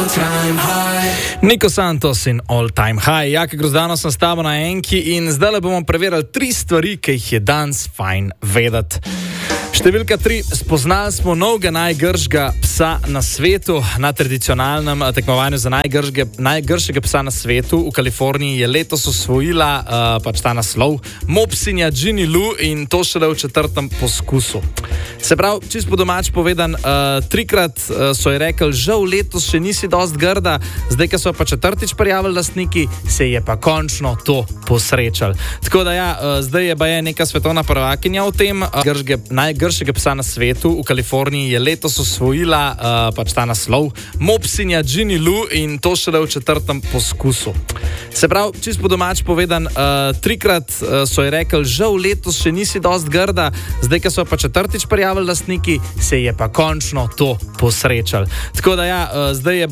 Niko Santos in All Time High. Jaka Grozdano sem s tabo na enki in zdaj bomo preverili 3 stvari, ki jih je danes fajn vedeti. Številka 3. Spoznali smo novega najgršega psa na svetu. Na tradicionalnem tekmovanju za najgršega psa na svetu v Kaliforniji je letos osvojila ta naslov mopsinja Ginny Lou in to šele v 4. poskusu. Se pravi, čisto po domač povedan, 3-krat so ji rekli, žal letos še nisi dost grda, zdaj, ko so pa 4. prijavili lastniki, se je pa končno to posrečal. Tako da ja, zdaj je baje neka svetovna prvakinja v tem. Najgršega psa na svetu v Kaliforniji je letos osvojila ta naslov mopsinja Ginny Lou in to šele v 4. poskusu. Se pravi, čisto po domač povedan, 3-krat so ji rekli, žal letos še nisi dost grda, zdaj, ko so pa 4. prijavili lastniki, se je pa končno to posrečal. Tako da ja, zdaj je